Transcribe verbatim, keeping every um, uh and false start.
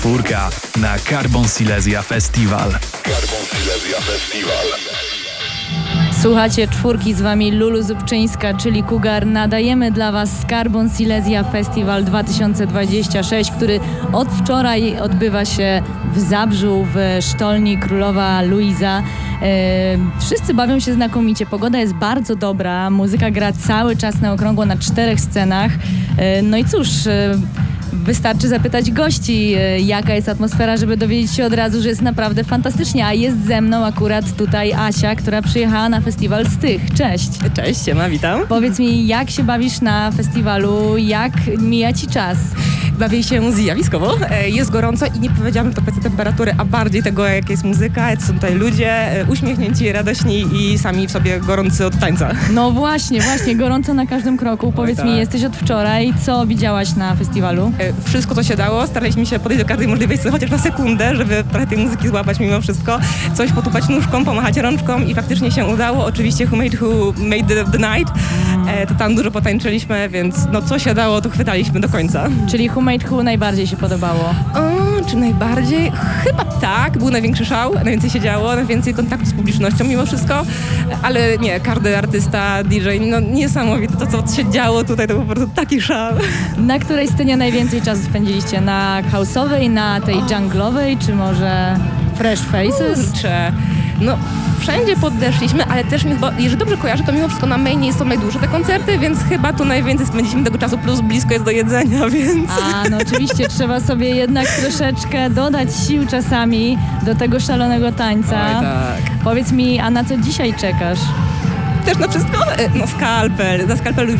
czwórka na Carbon Silesia Festival. Carbon Silesia Festival. Słuchacie czwórki, z wami Lulu Zubczyńska, czyli Cougar. Nadajemy dla was Carbon Silesia Festival dwa tysiące dwudziesty szósty, który od wczoraj odbywa się w Zabrzu, w Sztolni Królowa Luiza. E, wszyscy bawią się znakomicie, pogoda jest bardzo dobra, muzyka gra cały czas na okrągło na czterech scenach. E, no i cóż... E, Wystarczy zapytać gości, jaka jest atmosfera, żeby dowiedzieć się od razu, że jest naprawdę fantastycznie. A jest ze mną akurat tutaj Asia, która przyjechała na festiwal z tych. Cześć. Cześć, siema, witam. Powiedz mi, jak się bawisz na festiwalu, jak mija ci czas? Bawię się zjawiskowo. Jest gorąco i nie powiedziałabym to kwestia temperatury, a bardziej tego, jak jest muzyka, jak są tutaj ludzie, uśmiechnięci, radośni i sami w sobie gorący od tańca. No właśnie, właśnie, gorąco na każdym kroku. Powiedz tak. mi, jesteś od wczoraj, co widziałaś na festiwalu? Wszystko, co się dało, staraliśmy się podejść do każdej możliwej sceny, chociaż na sekundę, żeby trochę tej muzyki złapać mimo wszystko, coś potupać nóżką, pomachać rączką i faktycznie się udało. Oczywiście Who Made, who made the, the Night, e, to tam dużo potańczyliśmy, więc no co się dało, to chwytaliśmy do końca. Czyli Who Made Who najbardziej się podobało? O, czy najbardziej? Chyba tak, był największy szał, najwięcej się działo, najwięcej kontaktu z publicznością mimo wszystko, ale nie, każdy artysta, D J, no niesamowite to, co się działo tutaj, to był po prostu taki szał. Na której scenie najwięcej czasu spędziliście? Na house'owej, na tej junglowej, czy może Fresh Faces? Kurczę, no wszędzie podeszliśmy, ale też mi chyba, jeżeli dobrze kojarzę, to mimo wszystko na mainie są najdłuższe te koncerty, więc chyba tu najwięcej spędziliśmy tego czasu, plus blisko jest do jedzenia, więc... A, no oczywiście, trzeba sobie jednak troszeczkę dodać sił czasami do tego szalonego tańca. Oj, tak. Powiedz mi, a na co dzisiaj czekasz? Też na wszystko? No skalpel, za skalpel już